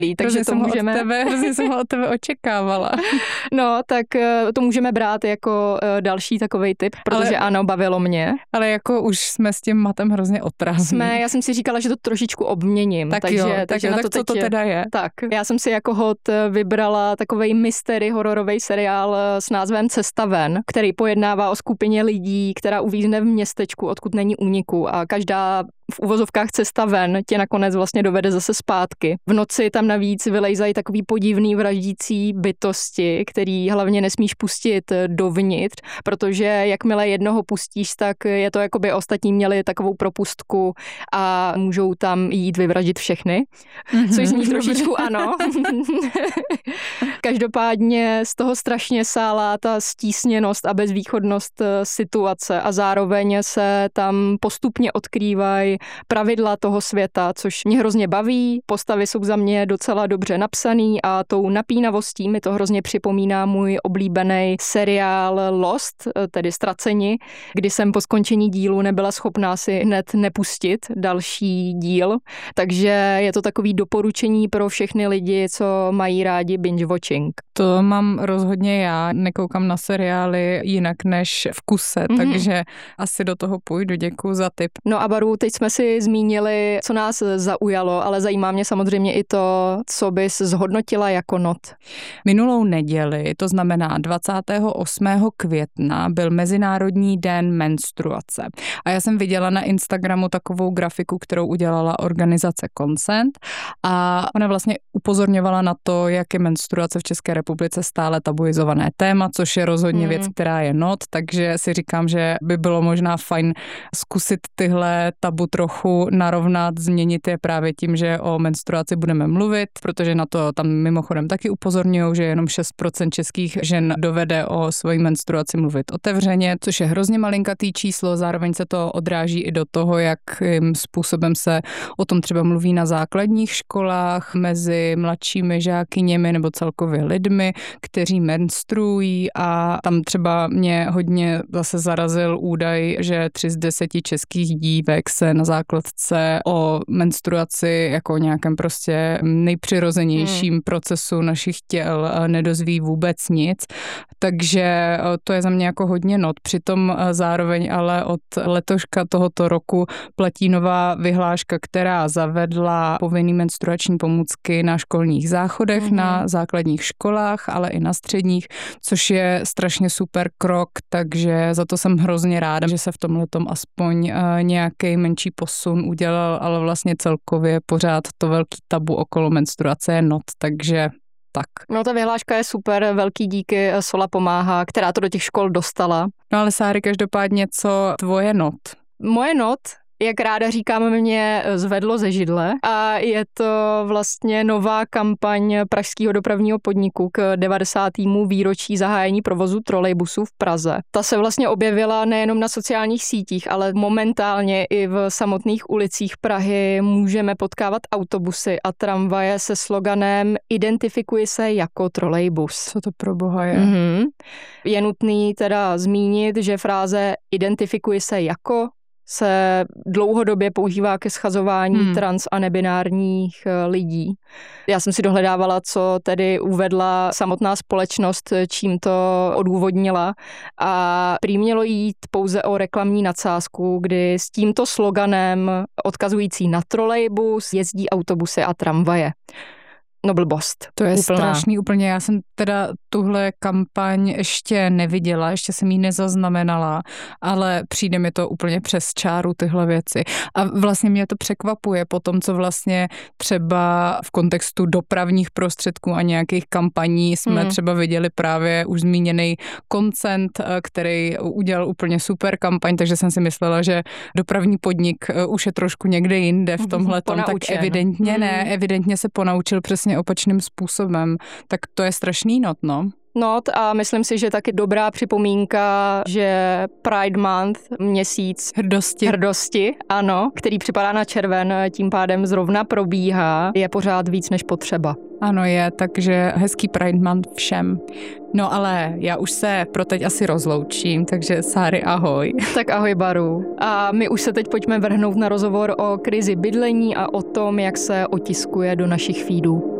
Takže to můžeme... Hrozně jsem od tebe očekávala. No, tak to můžeme brát jako další takovej tip, protože ano, bavilo mě. Ale jako už jsme s tím matem hrozně otrávní. Já jsem si říkala, že to trošičku obměním. Takže na to co to teda je? Tak, já jsem si jako hot vybrala takovej mystery hororový seriál s názvem Cesta ven, který pojednává o skupině lidí, která uvízne v městečku, odkud není úniku a každá v uvozovkách cesta ven tě nakonec vlastně dovede zase zpátky. V noci tam navíc vylejzají takový podivný vraždící bytosti, který hlavně nesmíš pustit dovnitř, protože jakmile jednoho pustíš, tak je to jako by ostatní měli takovou propustku a můžou tam jít vyvraždit všechny, což zní trošičku ano. Každopádně z toho strašně sálá ta stísněnost a bezvýchodnost situace a zároveň se tam postupně odkrývají pravidla toho světa, což mě hrozně baví. Postavy jsou za mě docela dobře napsaný a tou napínavostí mi to hrozně připomíná můj oblíbený seriál Lost, tedy Ztraceni, kdy jsem po skončení dílu nebyla schopná si hned nepustit další díl. Takže je to takový doporučení pro všechny lidi, co mají rádi binge watching. To mám rozhodně já, nekoukám na seriály jinak než v kuse, takže asi do toho půjdu, děkuju za tip. No a Baru, teď jsme si zmínili, co nás zaujalo, ale zajímá mě samozřejmě i to, co bys zhodnotila jako not. Minulou neděli, to znamená 28. května, byl Mezinárodní den menstruace. A já jsem viděla na Instagramu takovou grafiku, kterou udělala organizace Consent a ona vlastně upozorňovala na to, jak je menstruace v České republice stále tabuizované téma, což je rozhodně věc, která je not, takže si říkám, že by bylo možná fajn zkusit tyhle tabu trochu narovnat, změnit je právě tím, že o menstruaci budeme mluvit, protože na to tam mimochodem taky upozorňují, že jenom 6% českých žen dovede o svojí menstruaci mluvit otevřeně, což je hrozně malinkatý číslo, zároveň se to odráží i do toho, jakým způsobem se o tom třeba mluví na základních školách, mezi mladšími žákyněmi nebo celkově lidmi, kteří menstruují a tam třeba mě hodně zase zarazil údaj, že 3 z 10 českých dívek se na základce o menstruaci jako nějakém prostě nejpřirozenějším procesu našich těl nedozví vůbec nic. Takže to je za mě jako hodně not. Přitom zároveň ale od letoška tohoto roku platí nová vyhláška, která zavedla povinný menstruační pomůcky na školních záchodech, na základních školách, ale i na středních, což je strašně super krok, takže za to jsem hrozně ráda, že se v tomhletom aspoň nějaký menší posun udělal, ale vlastně celkově pořád to velký tabu okolo menstruace je not, takže tak. No ta vyhláška je super, velký díky Sola pomáhá, která to do těch škol dostala. No ale Sáry, každopádně co tvoje not? Moje not, jak ráda říkáme, mě zvedlo ze židle a je to vlastně nová kampaň pražského dopravního podniku k 90. výročí zahájení provozu trolejbusů v Praze. Ta se vlastně objevila nejenom na sociálních sítích, ale momentálně i v samotných ulicích Prahy můžeme potkávat autobusy a tramvaje se sloganem Identifikuji se jako trolejbus. Co to pro boha je? Je nutný teda zmínit, že fráze Identifikuji se jako se dlouhodobě používá ke schazování trans a nebinárních lidí. Já jsem si dohledávala, co tedy uvedla samotná společnost, čím to odůvodnila a prý mělo jít pouze o reklamní nadsázku, kdy s tímto sloganem odkazující na trolejbus jezdí autobusy a tramvaje. No blbost. To je strašný úplně. Já jsem teda tuhle kampaň ještě neviděla, ještě jsem ji nezaznamenala, ale přijde mi to úplně přes čáru tyhle věci. A vlastně mě to překvapuje po tom, co vlastně třeba v kontextu dopravních prostředků a nějakých kampaní jsme třeba viděli právě už zmíněný Consent, který udělal úplně super kampaň, takže jsem si myslela, že dopravní podnik už je trošku někde jinde v tomhletom, tak evidentně ne, evidentně se ponaučil přesně opačným způsobem. Tak to je strašný not, no. Not a myslím si, že taky dobrá připomínka, že Pride Month, měsíc hrdosti, ano, který připadá na červen, tím pádem zrovna probíhá, je pořád víc než potřeba. Ano je, takže hezký Pride Month všem. No ale já už se pro teď asi rozloučím, takže Sáry, ahoj. Tak ahoj Baru. A my už se teď pojďme vrhnout na rozhovor o krizi bydlení a o tom, jak se otiskuje do našich feedů.